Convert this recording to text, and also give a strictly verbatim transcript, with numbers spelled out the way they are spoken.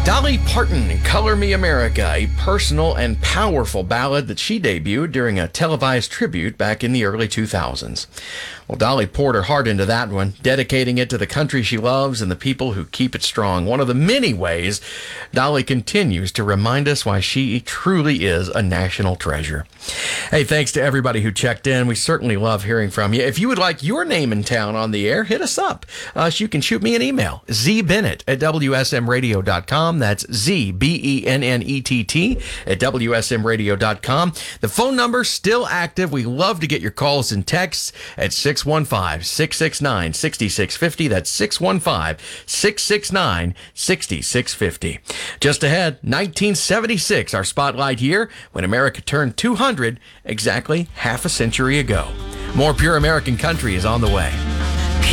Dolly Parton, Color Me America, a personal and powerful ballad that she debuted during a televised tribute back in the early two thousands. Well, Dolly poured her heart into that one, dedicating it to the country she loves and the people who keep it strong. One of the many ways Dolly continues to remind us why she truly is a national treasure. Hey, thanks to everybody who checked in. We certainly love hearing from you. If you would like your name in town on the air, hit us up. Uh, so you can shoot me an email, zbennett at w s m radio dot com. That's Z B E N N E T T at w s m radio dot com. The phone number's still active. We love to get your calls and texts at six one five, six six nine, six six five zero. That's six one five, six six nine, six six five zero. Just ahead, nineteen seventy-six, our spotlight year when America turned two hundred, exactly half a century ago. More Pure American Country is on the way.